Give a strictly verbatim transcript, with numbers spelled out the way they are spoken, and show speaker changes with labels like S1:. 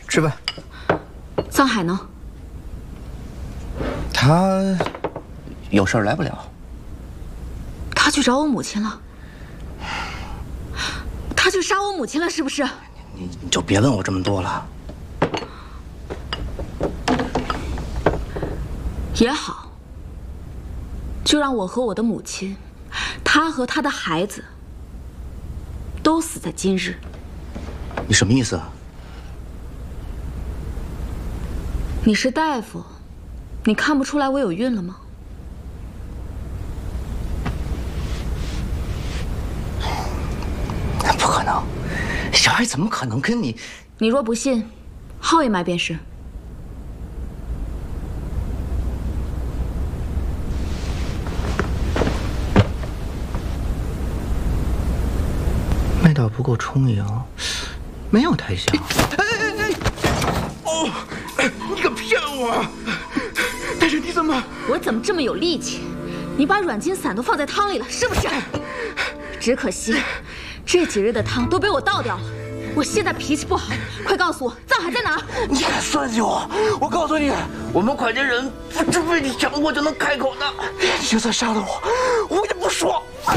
S1: 吃吧。
S2: 桑海呢？
S1: 他有事儿来不了。
S2: 他去找我母亲了。他去杀我母亲了，是不是？
S1: 你你就别问我这么多了。
S2: 也好，就让我和我的母亲，他和他的孩子，都死在今日。
S1: 你什么意思啊？
S2: 你是大夫，你看不出来我有孕了吗？
S1: 不可能，小孩怎么可能跟你？
S2: 你若不信，号一脉便是。
S1: 脉道不够充盈，没有太像。
S3: 哎哎哎！哦，你敢骗我！大人，你怎么？
S2: 我怎么这么有力气？你把软筋散都放在汤里了，是不是？只可惜，这几日的汤都被我倒掉了。我现在脾气不好，快告诉我藏海在哪？
S3: 你敢算计我？我告诉你，我们蒯家人不是被你强迫就能开口的。你就算杀了我，我也不说。哎